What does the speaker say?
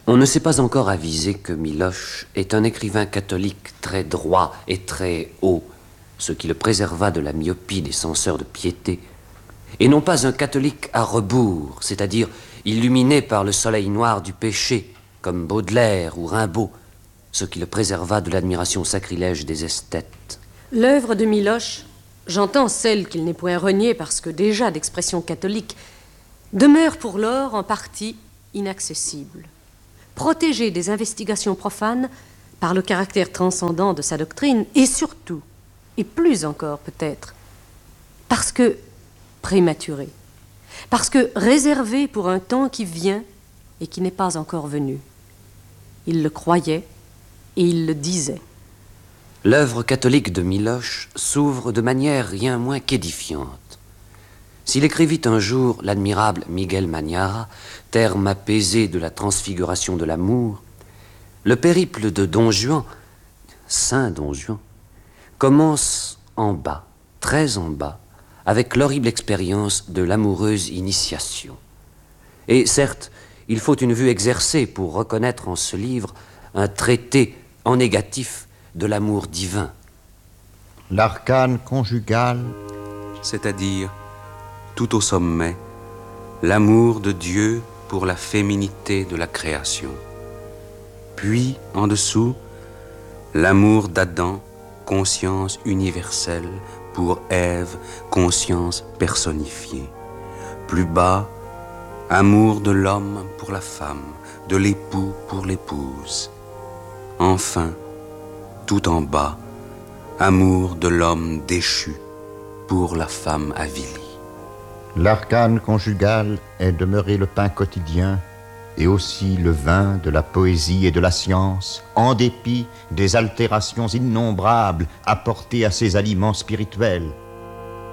On ne s'est pas encore avisé que Miloche est un écrivain catholique très droit et très haut, ce qui le préserva de la myopie des censeurs de piété, et non pas un catholique à rebours, c'est-à-dire illuminé par le soleil noir du péché, comme Baudelaire ou Rimbaud, ce qui le préserva de l'admiration sacrilège des esthètes. L'œuvre de Miloche, j'entends celle qu'il n'est point reniée parce que déjà d'expression catholique, demeure pour lors en partie inaccessible. Protégée des investigations profanes par le caractère transcendant de sa doctrine, et surtout, et plus encore peut-être, parce que prématurée, parce que réservée pour un temps qui vient et qui n'est pas encore venu. Il le croyait et il le disait. L'œuvre catholique de Miloche s'ouvre de manière rien moins qu'édifiante. S'il écrivit un jour l'admirable Miguel Magnara, terme apaisé de la transfiguration de l'amour, le périple de Don Juan, Saint Don Juan, commence en bas, très en bas, avec l'horrible expérience de l'amoureuse initiation. Et certes, il faut une vue exercée pour reconnaître en ce livre un traité en négatif de l'amour divin. L'arcane conjugal, c'est-à-dire, tout au sommet, l'amour de Dieu pour la féminité de la création. Puis, en dessous, l'amour d'Adam, conscience universelle, pour Ève, conscience personnifiée. Plus bas, amour de l'homme pour la femme, de l'époux pour l'épouse. Enfin, tout en bas, amour de l'homme déchu pour la femme avilie. l'arcane conjugal est demeuré le pain quotidien et aussi le vin de la poésie et de la science, en dépit des altérations innombrables apportées à ces aliments spirituels.